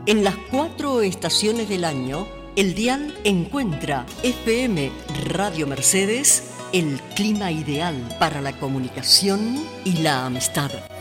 En las 4 estaciones del año, el dial encuentra FM Radio Mercedes, el clima ideal para la comunicación y la amistad.